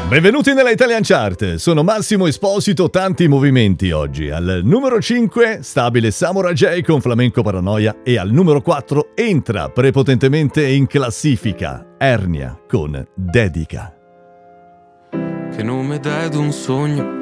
Benvenuti nella Italian Chart, sono Massimo Esposito, tanti movimenti oggi. Al numero 5 stabile Samurai J con Flamenco Paranoia e al numero 4 entra prepotentemente in classifica Ernia con Dedica. Che nome dai ad un sogno